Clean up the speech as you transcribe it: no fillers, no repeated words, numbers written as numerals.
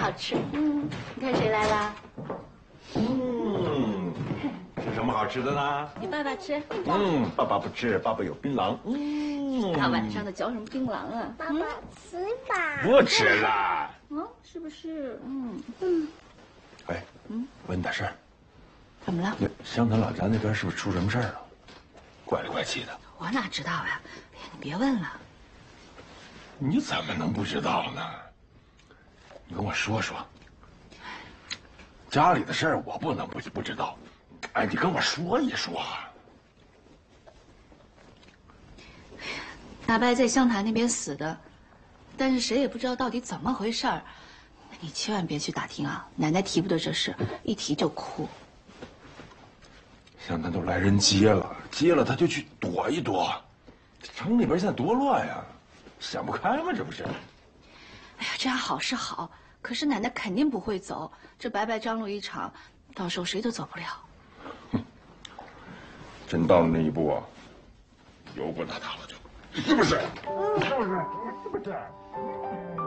好吃。你看谁来啦？ 吃什么好吃的呢？ 你爸爸吃。 爸爸不吃，爸爸有槟榔。 大晚上的嚼什么槟榔啊？ 爸爸吃吧。 不吃了。 是不是？ 哎，问你点事儿。 怎么了？ 那湘潭老家那边是不是出什么事儿了？怪里怪气的。 我哪知道呀？哎呀，你别问了。 你怎么能不知道呢？你跟我说说。家里的事儿我不能不知道。哎，你跟我说一说。 大伯在湘潭那边死的，但是谁也不知道到底怎么回事儿。你千万别去打听啊，奶奶提不得这事，一提就哭。 湘潭都来人接了他就去躲一躲。城里边现在多乱呀，想不开吗？这不是？ 哎呀，这样好是好，可是奶奶肯定不会走，这白白张罗一场，到时候谁都走不了。 真到了那一步啊，油锅打大了就，是不是？是不是？是不是？